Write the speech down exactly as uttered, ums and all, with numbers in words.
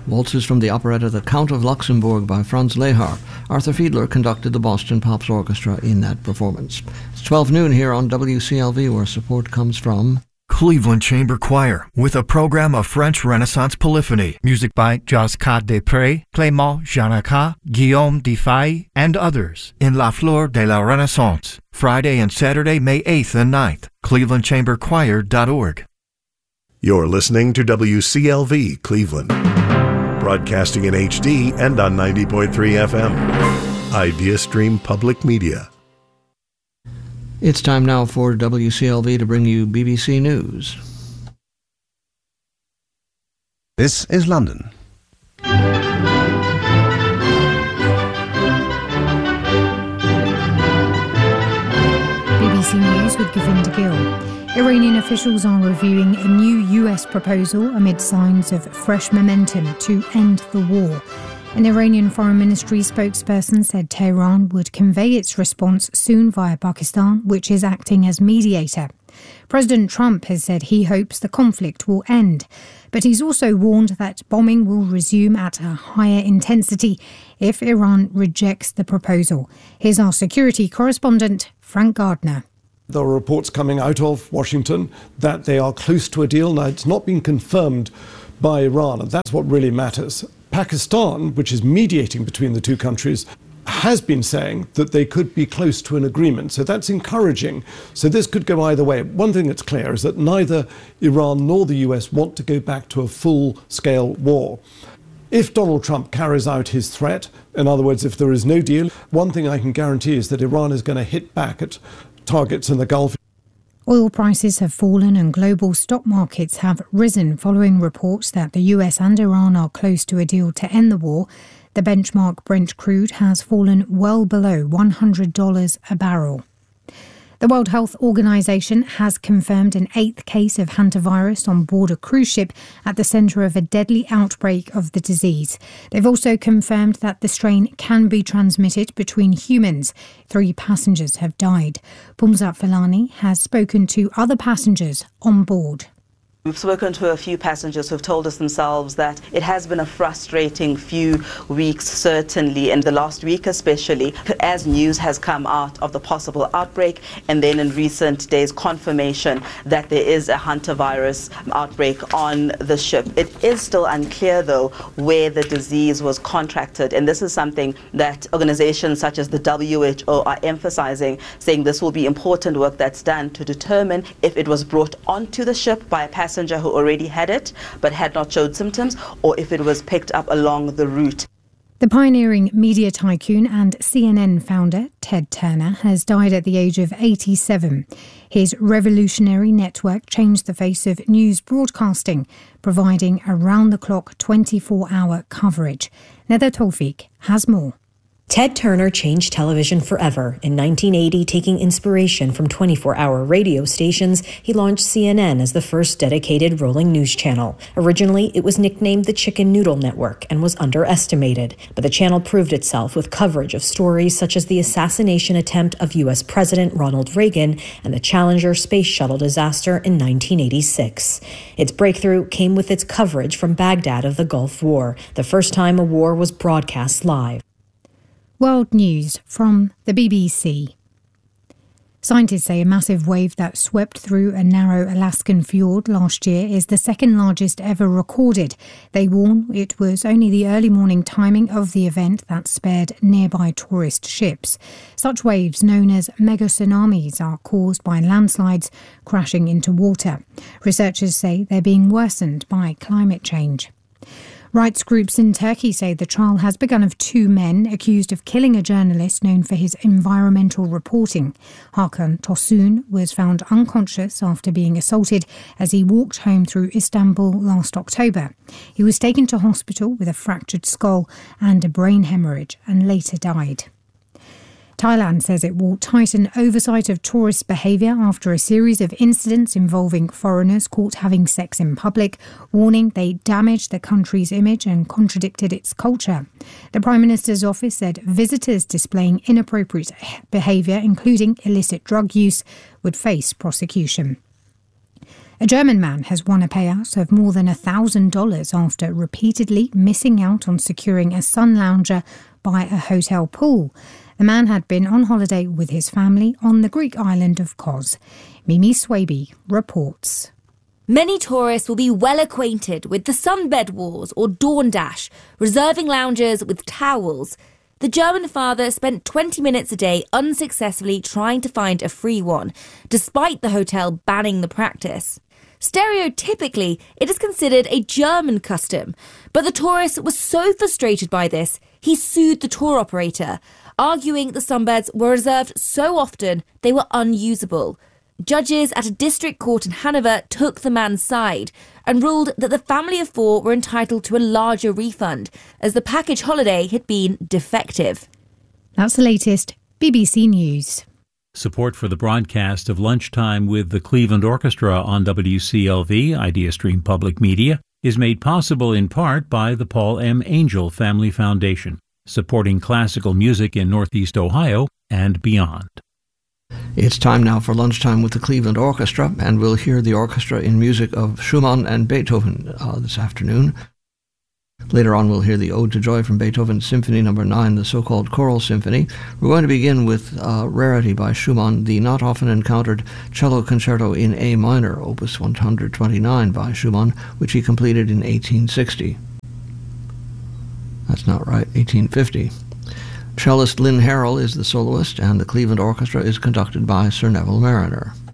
Waltzes from the operetta The Count of Luxembourg by Franz Lehar. Arthur Fiedler conducted the Boston Pops Orchestra in that performance. It's twelve noon here on W C L V, where support comes from Cleveland Chamber Choir, with a program of French Renaissance polyphony. Music by Josquin Després, Clément Janacat, Guillaume Defay, and others in La Fleur de la Renaissance. Friday and Saturday, May eighth and ninth. cleveland chamber choir dot org. You're listening to W C L V Cleveland, broadcasting in H D and on ninety point three F M. IdeaStream Public Media. It's time now for W C L V to bring you B B C News. This is London. B B C News with Govinda Gill. Iranian officials are reviewing a new U S proposal amid signs of fresh momentum to end the war. An Iranian Foreign Ministry spokesperson said Tehran would convey its response soon via Pakistan, which is acting as mediator. President Trump has said he hopes the conflict will end, but he's also warned that bombing will resume at a higher intensity if Iran rejects the proposal. Here's our security correspondent, Frank Gardner. There are reports coming out of Washington that they are close to a deal. Now, it's not been confirmed by Iran, and that's what really matters. Pakistan, which is mediating between the two countries, has been saying that they could be close to an agreement. So that's encouraging. So this could go either way. One thing that's clear is that neither Iran nor the U S want to go back to a full-scale war. If Donald Trump carries out his threat, in other words, if there is no deal, one thing I can guarantee is that Iran is going to hit back at targets in the Gulf. Oil prices have fallen and global stock markets have risen following reports that the U S and Iran are close to a deal to end the war. The benchmark Brent crude has fallen well below one hundred dollars a barrel. The World Health Organization has confirmed an eighth case of hantavirus on board a cruise ship at the centre of a deadly outbreak of the disease. They've also confirmed that the strain can be transmitted between humans. Three passengers have died. Pumzat Filani has spoken to other passengers on board. We've spoken to a few passengers who've told us themselves that it has been a frustrating few weeks, certainly, in the last week especially, as news has come out of the possible outbreak, and then in recent days confirmation that there is a hantavirus outbreak on the ship. It is still unclear, though, where the disease was contracted, and this is something that organizations such as the W H O are emphasizing, saying this will be important work that's done to determine if it was brought onto the ship by a passenger passenger who already had it but had not showed symptoms, or if it was picked up along the route. The pioneering media tycoon and C N N founder, Ted Turner, has died at the age of eighty-seven. His revolutionary network changed the face of news broadcasting, providing around-the-clock twenty-four hour coverage. Nether Tawfiq has more. Ted Turner changed television forever. In nineteen eighty, taking inspiration from twenty-four hour radio stations, he launched C N N as the first dedicated rolling news channel. Originally, it was nicknamed the Chicken Noodle Network and was underestimated. But the channel proved itself with coverage of stories such as the assassination attempt of U S President Ronald Reagan and the Challenger space shuttle disaster in nineteen eighty-six. Its breakthrough came with its coverage from Baghdad of the Gulf War, the first time a war was broadcast live. World News from the B B C. Scientists say a massive wave that swept through a narrow Alaskan fjord last year is the second largest ever recorded. They warn it was only the early morning timing of the event that spared nearby tourist ships. Such waves, known as mega tsunamis, are caused by landslides crashing into water. Researchers say they're being worsened by climate change. Rights groups in Turkey say the trial has begun of two men accused of killing a journalist known for his environmental reporting. Hakan Tosun was found unconscious after being assaulted as he walked home through Istanbul last October. He was taken to hospital with a fractured skull and a brain hemorrhage and later died. Thailand says it will tighten oversight of tourist behaviour after a series of incidents involving foreigners caught having sex in public, warning they damaged the country's image and contradicted its culture. The Prime Minister's office said visitors displaying inappropriate behaviour, including illicit drug use, would face prosecution. A German man has won a payout of more than one thousand dollars after repeatedly missing out on securing a sun lounger by a hotel pool. The man had been on holiday with his family on the Greek island of Kos. Mimi Swaby reports. Many tourists will be well acquainted with the sunbed wars or dawn dash, reserving loungers with towels. The German father spent twenty minutes a day unsuccessfully trying to find a free one, despite the hotel banning the practice. Stereotypically, it is considered a German custom, but the tourist was so frustrated by this, he sued the tour operator, arguing the sunbeds were reserved so often they were unusable. Judges at a district court in Hanover took the man's side and ruled that the family of four were entitled to a larger refund, as the package holiday had been defective. That's the latest B B C News. Support for the broadcast of Lunchtime with the Cleveland Orchestra on W C L V, IdeaStream Public Media, is made possible in part by the Paul M. Angel Family Foundation, supporting classical music in Northeast Ohio and beyond. It's time now for Lunchtime with the Cleveland Orchestra, and we'll hear the orchestra in music of Schumann and Beethoven uh, this afternoon. Later on, we'll hear the Ode to Joy from Beethoven's Symphony Number nine, the so-called Choral Symphony. We're going to begin with uh, Rarity by Schumann, the not often encountered cello concerto in A minor, Opus one hundred twenty-nine by Schumann, which he completed in eighteen sixty. That's not right, eighteen fifty. Cellist Lynn Harrell is the soloist, and the Cleveland Orchestra is conducted by Sir Neville Marriner.